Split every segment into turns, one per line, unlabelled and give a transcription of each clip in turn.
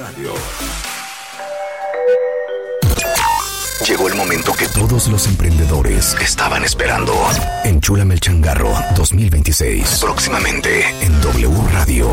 Radio. Llegó el momento que todos los emprendedores estaban esperando. Enchúlame el changarro 2026. Próximamente en W Radio.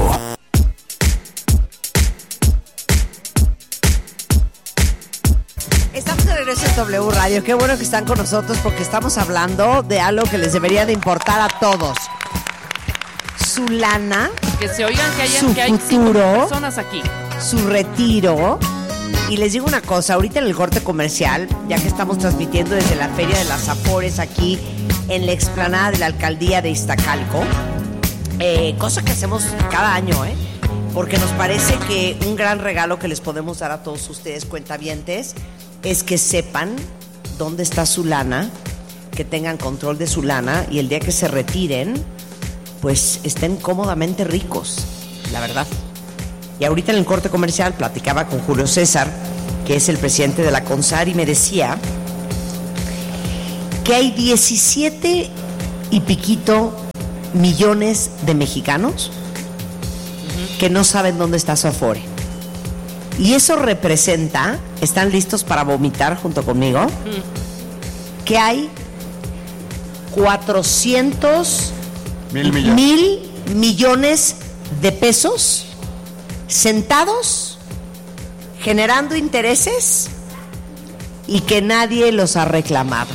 Estamos de regreso en W Radio. Qué bueno que están con nosotros porque estamos hablando de algo que les debería de importar a todos. Su lana,
que se oigan que
su
hay
futuro,
5 personas aquí.
Su retiro. Y les digo una cosa, ahorita en el corte comercial, ya que estamos transmitiendo desde la Feria de las Afores aquí en la explanada de la Alcaldía de Iztacalco, cosa que hacemos cada año, porque nos parece que un gran regalo que les podemos dar a todos ustedes, cuentavientes, es que sepan dónde está su lana, que tengan control de su lana y el día que se retiren, pues estén cómodamente ricos, la verdad. Y ahorita en el corte comercial platicaba con Julio César, que es el presidente de la CONSAR, y me decía que hay 17 y piquito millones de mexicanos que no saben dónde está su Afore. Y eso representa, ¿están listos para vomitar junto conmigo? Que hay 400 mil millones de pesos sentados generando intereses y que nadie los ha reclamado.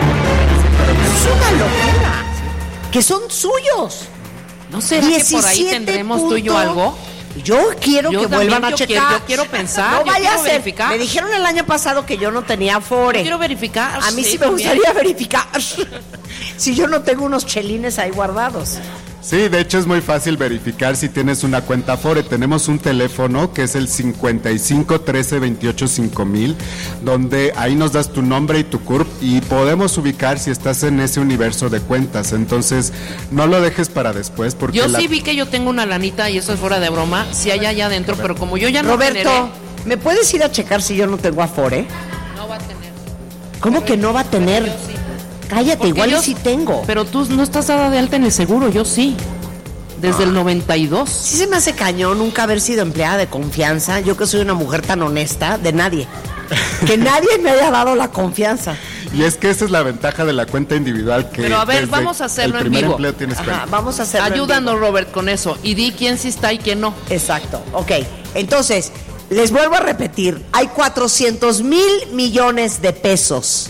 Es una locura. Que son suyos.
¿No será que por ahí tendremos tú y yo algo?
Yo quiero que vuelvan a checar.
Yo quiero pensar,
no vaya a ser.
Verificar.
Me dijeron el año pasado que yo no tenía Afore.
Yo quiero verificar.
A mí sí me gustaría verificar. Si yo no tengo unos chelines ahí guardados.
Sí, de hecho es muy fácil verificar si tienes una cuenta Afore. Tenemos un teléfono que es el 55 13 28 5000, donde ahí nos das tu nombre y tu CURP y podemos ubicar si estás en ese universo de cuentas. Entonces, no lo dejes para después porque
yo sí vi que yo tengo una lanita y eso es fuera de broma, si hay allá adentro, pero como yo ya no
Roberto,
generé...
¿me puedes ir a checar si yo no tengo Afore?
No va a tener.
¿Cómo que no va a tener?
Yo sí.
Cállate, porque igual yo sí tengo.
Pero tú no estás dada de alta en el seguro, yo sí. Desde el 92.
Sí se me hace cañón nunca haber sido empleada de confianza. Yo que soy una mujer tan honesta, de nadie. Que nadie me haya dado la confianza.
Y es que esa es la ventaja de la cuenta individual que...
Pero a ver, vamos a hacerlo en vivo.
El primer empleo tienes cuenta.
Vamos a hacerlo
Ayúdanos, Robert, con eso. Y di quién sí está y quién no.
Exacto, ok. Entonces, les vuelvo a repetir. Hay 400 mil millones de pesos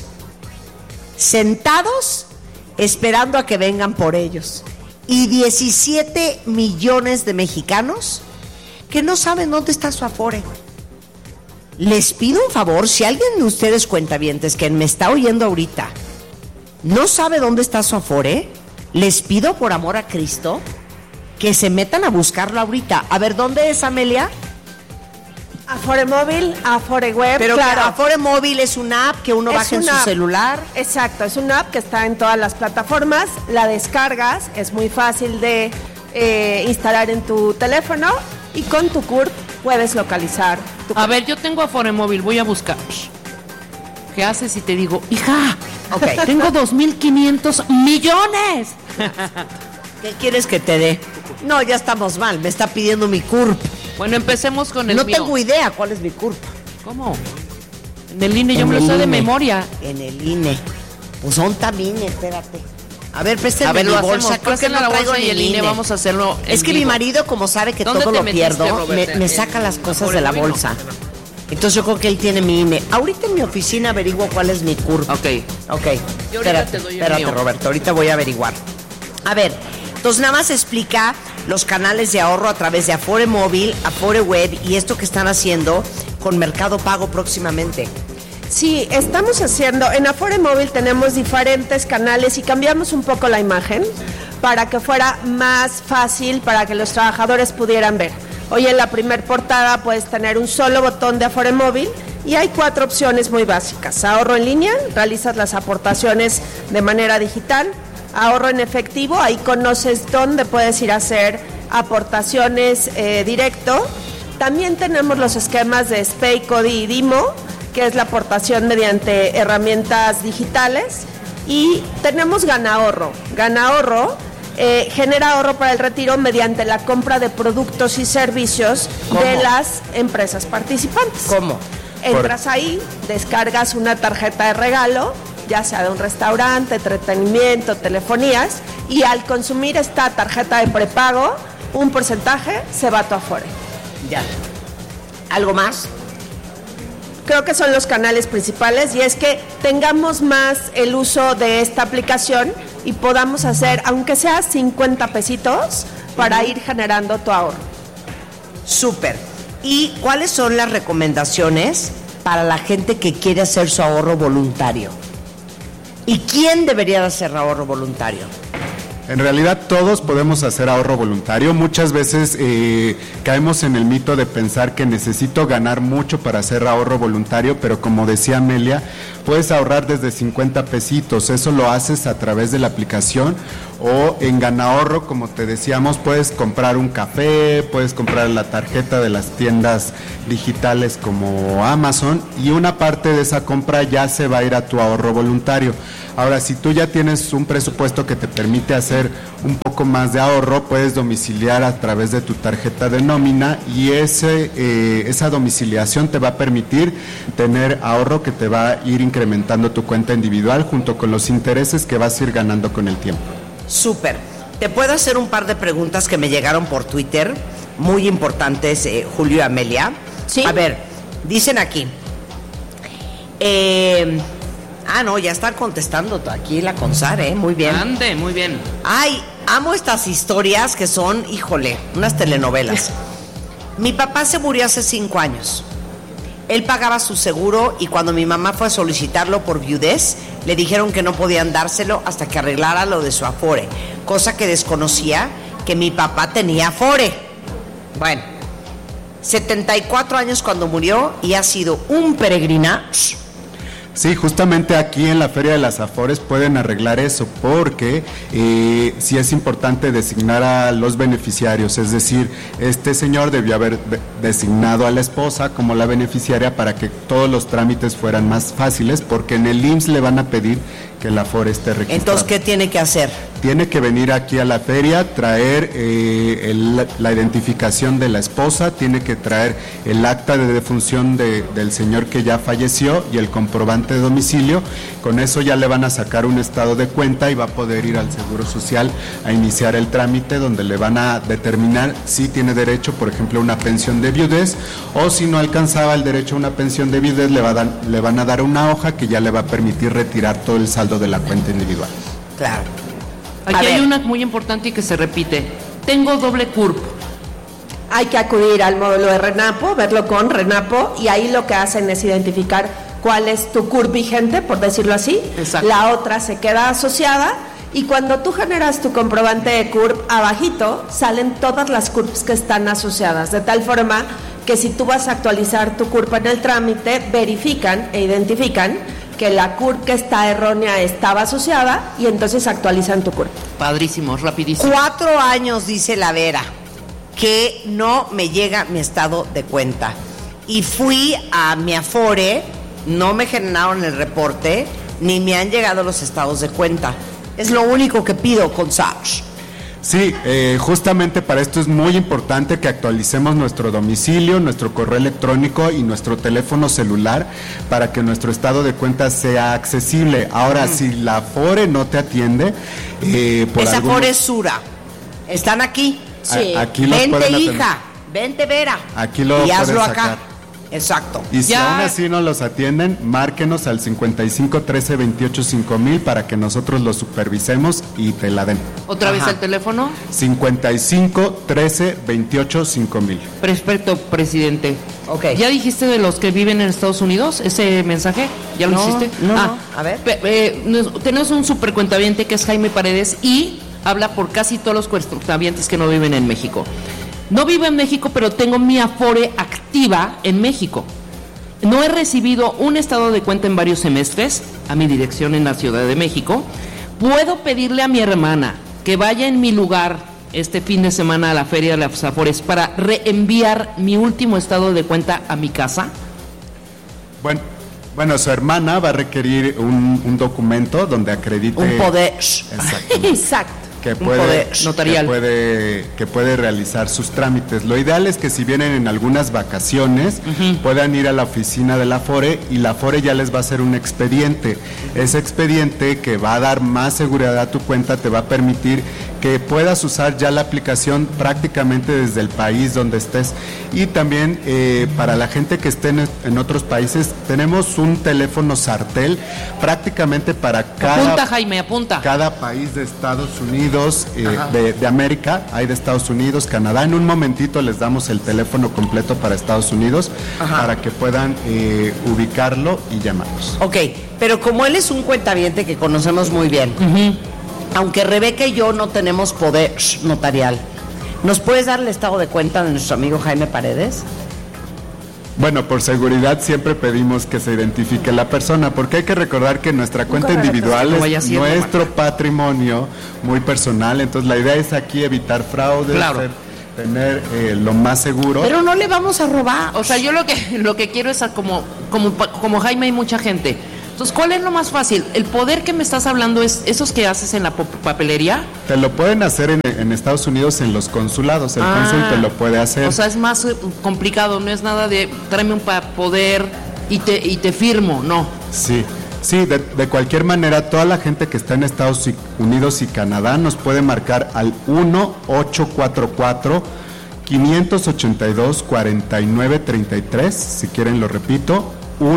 sentados esperando a que vengan por ellos. Y 17 millones de mexicanos que no saben dónde está su Afore. Les pido un favor, si alguien de ustedes cuentavientes que me está oyendo ahorita no sabe dónde está su Afore, les pido por amor a Cristo que se metan a buscarlo ahorita. A ver, ¿dónde es, Amelia?
Afore Móvil, Afore Web.
Pero claro, Afore Móvil es una app que uno baja en su celular.
Exacto, es una app que está en todas las plataformas. La descargas, es muy fácil de instalar en tu teléfono y con tu CURP puedes localizar tu CURP.
A ver, yo tengo Afore Móvil, voy a buscar. ¿Qué haces si te digo, hija, tengo 2,500 millones?
¿Qué quieres que te dé? No, ya estamos mal, me está pidiendo mi CURP.
Bueno, empecemos con el
mío.
No
tengo idea cuál es mi CURP.
¿Cómo? En el INE, yo me lo sé de memoria.
En el INE. Pues son también, espérate. A ver, préstame mi bolsa.
Creo que no la traigo y el INE. Vamos a hacerlo
Es que mi marido, como sabe que todo lo pierdo, me saca las cosas de la bolsa. Entonces yo creo que él tiene mi INE. Ahorita en mi oficina averiguo cuál es mi CURP.
Ok.
Yo espérate, Roberto, ahorita voy a averiguar. A ver, entonces nada más explica los canales de ahorro a través de Afore Móvil, Afore Web y esto que están haciendo con Mercado Pago próximamente.
Sí, estamos haciendo, en Afore Móvil tenemos diferentes canales y cambiamos un poco la imagen para que fuera más fácil para que los trabajadores pudieran ver. Hoy en la primer portada puedes tener un solo botón de Afore Móvil y hay 4 opciones muy básicas. Ahorro en línea, realizas las aportaciones de manera digital. Ahorro en efectivo, ahí conoces dónde puedes ir a hacer aportaciones directo. También tenemos los esquemas de SPEI, CODI y DIMO, que es la aportación mediante herramientas digitales. Y tenemos Ganahorro. Ganahorro genera ahorro para el retiro mediante la compra de productos y servicios de las empresas participantes.
¿Cómo?
Entras ahí, descargas una tarjeta de regalo, ya sea de un restaurante, entretenimiento, telefonías, y al consumir esta tarjeta de prepago, un porcentaje se va a tu Afore.
Ya. ¿Algo más?
Creo que son los canales principales, y es que tengamos más el uso de esta aplicación y podamos hacer, aunque sea 50 pesitos, para ir generando tu ahorro.
Súper. ¿Y cuáles son las recomendaciones para la gente que quiere hacer su ahorro voluntario? ¿Y quién debería de hacer ahorro voluntario?
En realidad todos podemos hacer ahorro voluntario. Muchas veces caemos en el mito de pensar que necesito ganar mucho para hacer ahorro voluntario, pero como decía Amelia, puedes ahorrar desde 50 pesitos. Eso lo haces a través de la aplicación, o en Ganahorro, como te decíamos, puedes comprar un café, puedes comprar la tarjeta de las tiendas digitales como Amazon, y una parte de esa compra ya se va a ir a tu ahorro voluntario. Ahora, si tú ya tienes un presupuesto que te permite hacer un poco más de ahorro, puedes domiciliar a través de tu tarjeta de nómina, y esa domiciliación te va a permitir tener ahorro que te va a ir incrementando tu cuenta individual junto con los intereses que vas a ir ganando con el tiempo.
Súper. Te puedo hacer un par de preguntas que me llegaron por Twitter, muy importantes, Julio y Amelia.
Sí.
A ver, dicen aquí. No, ya están contestando aquí la Consar, muy bien.
Ande, muy bien.
Ay, amo estas historias que son, híjole, unas telenovelas. Mi papá se murió hace 5 años. Él pagaba su seguro, y cuando mi mamá fue a solicitarlo por viudez, le dijeron que no podían dárselo hasta que arreglara lo de su Afore, cosa que desconocía que mi papá tenía Afore. Bueno, 74 años cuando murió, y ha sido un peregrinaje.
Sí, justamente aquí en la Feria de las Afores pueden arreglar eso, porque sí es importante designar a los beneficiarios, es decir, este señor debió haber designado a la esposa como la beneficiaria para que todos los trámites fueran más fáciles, porque en el IMSS le van a pedir que la Afore esté registrada.
Entonces, ¿qué tiene que hacer?
Tiene que venir aquí a la feria, traer la identificación de la esposa, tiene que traer el acta de defunción del señor que ya falleció y el comprobante de domicilio. Con eso ya le van a sacar un estado de cuenta y va a poder ir al Seguro Social a iniciar el trámite, donde le van a determinar si tiene derecho, por ejemplo, a una pensión de viudez, o si no alcanzaba el derecho a una pensión de viudez, le van a dar una hoja que ya le va a permitir retirar todo el saldo de la cuenta individual.
Claro.
Aquí hay una muy importante y que se repite. Tengo doble CURP.
Hay que acudir al módulo de RENAPO, verlo con RENAPO, y ahí lo que hacen es identificar cuál es tu CURP vigente, por decirlo así.
Exacto.
La otra se queda asociada, y cuando tú generas tu comprobante de CURP, abajito salen todas las CURPs que están asociadas, de tal forma que si tú vas a actualizar tu CURP en el trámite, verifican e identifican que la CURP que está errónea estaba asociada, y entonces actualizan tu CURP.
Padrísimo, rapidísimo.
4 años, dice la Vera, que no me llega mi estado de cuenta. Y fui a mi Afore, no me generaron el reporte, ni me han llegado los estados de cuenta. Es lo único que pido con SARS.
Sí, justamente para esto es muy importante que actualicemos nuestro domicilio, nuestro correo electrónico y nuestro teléfono celular para que nuestro estado de cuenta sea accesible. Ahora, si la Afore no te atiende,
esa Afore es Sura. Están aquí.
Sí.
Aquí los
Vente,
pueden atender.
hija. Vente, Vera.
Aquí lo
y hazlo
pueden
acá.
sacar.
Exacto.
Y si
Ya.
aún así no los atienden, márquenos al 55 13 28 5000 para que nosotros los supervisemos y te la den.
¿Otra vez
Ajá.
el teléfono?
55 13 28 5000.
Perfecto, presidente.
Ok.
¿Ya dijiste de los que viven en Estados Unidos ese mensaje? ¿Ya lo
No,
hiciste?
no. A ver.
Tenemos un supercuentaviente que es Jaime Paredes, y habla por casi todos los cuentavientes que no viven en México. No vivo en México, pero tengo mi Afore activa en México. No he recibido un estado de cuenta en varios semestres a mi dirección en la Ciudad de México. ¿Puedo pedirle a mi hermana que vaya en mi lugar este fin de semana a la Feria de las Afores para reenviar mi último estado de cuenta a mi casa?
Bueno, su hermana va a requerir un documento donde acredite...
Un poder.
Exactamente.
Exacto.
que
un poder notarial.
Que puede realizar sus trámites. Lo ideal es que si vienen en algunas vacaciones, puedan ir a la oficina de la Afore y la Afore ya les va a hacer un expediente. Ese expediente que va a dar más seguridad a tu cuenta te va a permitir que puedas usar ya la aplicación prácticamente desde el país donde estés. Y también para la gente que esté en otros países, tenemos un teléfono Sartel prácticamente para
apunta, Jaime, apunta.
Cada país de Estados Unidos, de América, hay de Estados Unidos, Canadá. En un momentito les damos el teléfono completo para Estados Unidos para que puedan ubicarlo y llamarnos.
Ok, pero como él es un cuentaviente que conocemos muy bien, aunque Rebeca y yo no tenemos poder notarial, ¿nos puedes dar el estado de cuenta de nuestro amigo Jaime Paredes?
Bueno, por seguridad siempre pedimos que se identifique la persona, porque hay que recordar que nuestra cuenta individual es nuestro patrimonio muy personal, entonces la idea es aquí evitar fraudes, tener lo más seguro.
Pero no le vamos a robar.
O sea, yo lo que quiero es como Jaime hay mucha gente. Entonces, ¿cuál es lo más fácil? ¿El poder que me estás hablando es esos que haces en la papelería?
Te lo pueden hacer en Estados Unidos en los consulados, el cónsul te lo puede hacer.
O sea, es más complicado, no es nada de tráeme un poder y te firmo, no.
Sí, de cualquier manera, toda la gente que está en Estados Unidos y Canadá nos puede marcar al 1-844-582-4933, si quieren lo repito,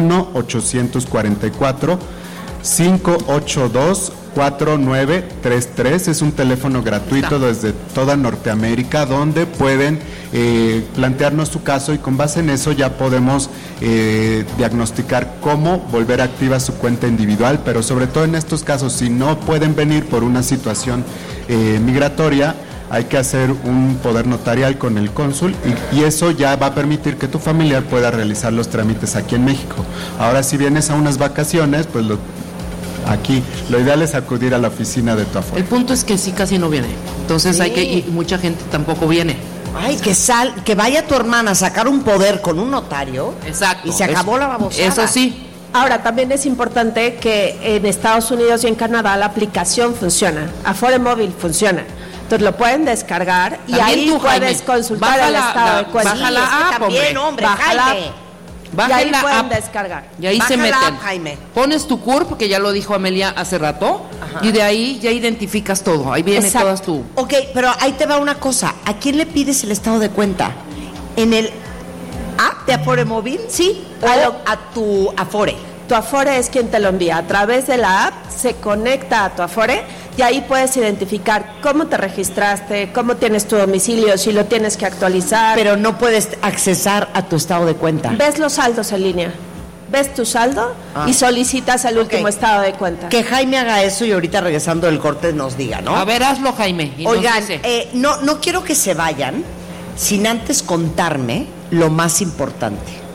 1-844-582-4933. Es un teléfono gratuito desde toda Norteamérica donde pueden plantearnos su caso y con base en eso ya podemos diagnosticar cómo volver activa su cuenta individual, pero sobre todo en estos casos, si no pueden venir por una situación migratoria, hay que hacer un poder notarial con el cónsul y eso ya va a permitir que tu familiar pueda realizar los trámites aquí en México. Ahora, si vienes a unas vacaciones, pues aquí lo ideal es acudir a la oficina de tu Afore.
El punto es que sí casi no viene, entonces y mucha gente tampoco viene.
Ay, que vaya tu hermana a sacar un poder con un notario.
Exacto.
Y se acabó la babosada.
Eso sí.
Ahora, también es importante que en Estados Unidos y en Canadá la aplicación funciona. Afore Móvil funciona. Entonces lo pueden descargar y
también
ahí
tú,
puedes
Jaime,
consultar el estado de cuenta.
Baja la app,
también, hombre, Jaime.
Y ahí pueden descargar.
Y ahí se meten.
Jaime.
Pones tu CURP, que ya lo dijo Amelia hace rato, y de ahí ya identificas todo. Ahí viene todas tu...
Ok, pero ahí te va una cosa. ¿A quién le pides el estado de cuenta? ¿En el app de Afore Móvil?
Sí.
A tu Afore.
Tu Afore es quien te lo envía. A través de la app se conecta a tu Afore y ahí puedes identificar cómo te registraste, cómo tienes tu domicilio, si lo tienes que actualizar.
Pero no puedes accesar a tu estado de cuenta.
Ves los saldos en línea. Ves tu saldo y solicitas el último estado de cuenta.
Que Jaime haga eso y ahorita regresando del corte nos diga, ¿no?
A ver, hazlo, Jaime.
Oigan, no quiero que se vayan sin antes contarme lo más importante.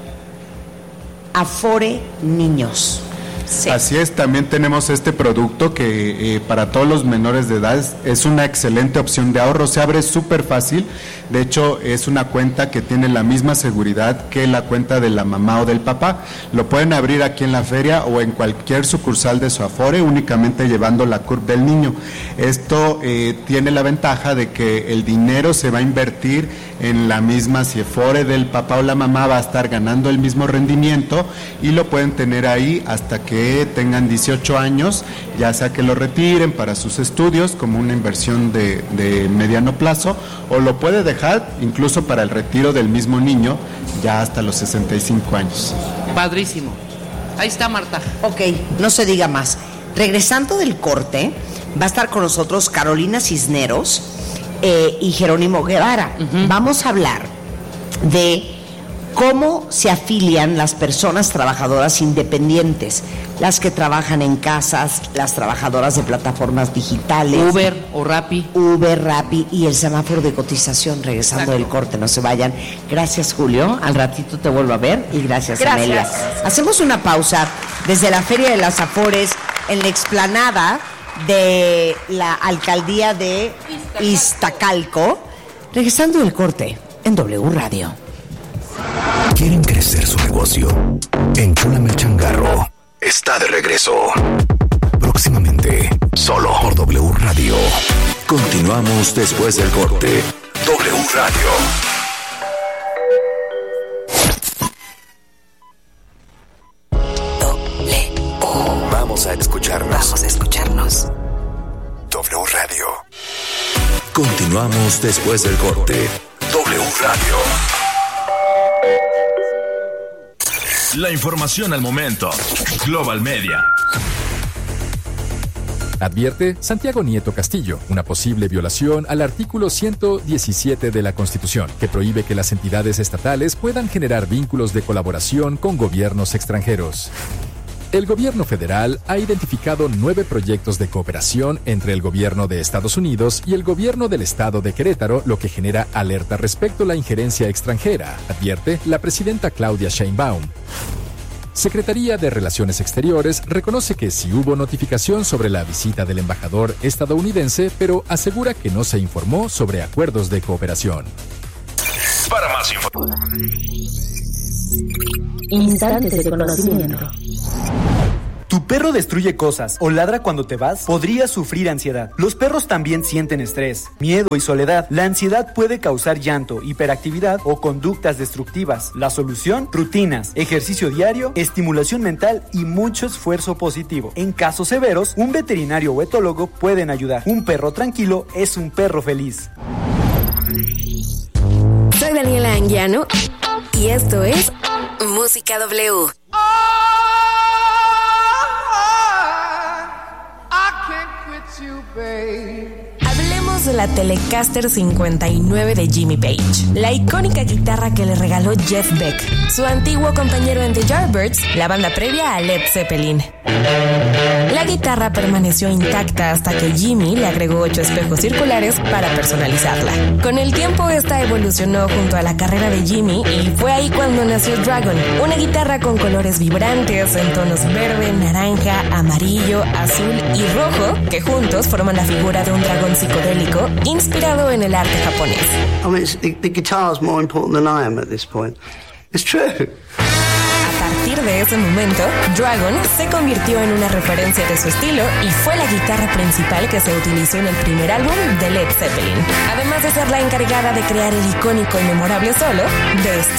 Afore Niños.
Sí.
Así es, también tenemos este producto que para todos los menores de edad es una excelente opción de ahorro, se abre súper fácil, de hecho es una cuenta que tiene la misma seguridad que la cuenta de la mamá o del papá, lo pueden abrir aquí en la feria o en cualquier sucursal de su Afore únicamente llevando la CURP del niño. Esto tiene la ventaja de que el dinero se va a invertir en la misma, si Afore del papá o la mamá va a estar ganando el mismo rendimiento y lo pueden tener ahí hasta que tengan 18 años, ya sea que lo retiren para sus estudios como una inversión de mediano plazo, o lo puede dejar incluso para el retiro del mismo niño ya hasta los 65 años.
Padrísimo. Ahí está, Marta.
Ok, no se diga más. Regresando del corte, va a estar con nosotros Carolina Cisneros y Jerónimo Guevara. Vamos a hablar de cómo se afilian las personas trabajadoras independientes, las que trabajan en casas, las trabajadoras de plataformas digitales,
Uber o Rappi
y el semáforo de cotización. Regresando del corte, no se vayan. Gracias, Julio, al ratito te vuelvo a ver y gracias. Amelia. Hacemos una pausa desde la Feria de las Afores en la explanada de la alcaldía de Iztacalco, regresando del corte en W Radio.
¿Quieren crecer su negocio? Enchúlame el changarro. Está de regreso. Próximamente, solo por W Radio. Continuamos después del corte. W Radio. Vamos a escucharnos. W Radio. Continuamos después del corte. W Radio.
La información al momento. Global Media.
Advierte Santiago Nieto Castillo una posible violación al artículo 117 de la Constitución, que prohíbe que las entidades estatales puedan generar vínculos de colaboración con gobiernos extranjeros. El gobierno federal ha identificado 9 proyectos de cooperación entre el gobierno de Estados Unidos y el gobierno del estado de Querétaro, lo que genera alerta respecto a la injerencia extranjera, advierte la presidenta Claudia Sheinbaum. Secretaría de Relaciones Exteriores reconoce que sí hubo notificación sobre la visita del embajador estadounidense, pero asegura que no se informó sobre acuerdos de cooperación.
Para más información.
Instantes de conocimiento.
¿Tu perro destruye cosas o ladra cuando te vas? Podrías sufrir ansiedad. Los perros también sienten estrés, miedo y soledad. La ansiedad puede causar llanto, hiperactividad o conductas destructivas. La solución: rutinas, ejercicio diario, estimulación mental y mucho esfuerzo positivo. En casos severos, un veterinario o etólogo pueden ayudar. Un perro tranquilo es un perro feliz.
Soy Daniela Anguiano y esto es Música W. Hablemos de la Telecaster 59 de Jimmy Page, la icónica guitarra que le regaló Jeff Beck, su antiguo compañero en The Yardbirds, la banda previa a Led Zeppelin. La guitarra permaneció intacta hasta que Jimmy le agregó 8 espejos circulares para personalizarla. Con el tiempo esta evolucionó junto a la carrera de Jimmy y fue ahí cuando nació Dragon, una guitarra con colores vibrantes en tonos verde, naranja, amarillo, azul y rojo que juntos forman la figura de un dragón psicodélico inspirado en el arte japonés.
I mean, the guitar is more important than I am at this point. It's true.
A partir de ese momento, Dragon se convirtió en una referencia de su estilo y fue la guitarra principal que se utilizó en el primer álbum de Led Zeppelin, además de ser la encargada de crear el icónico y memorable solo de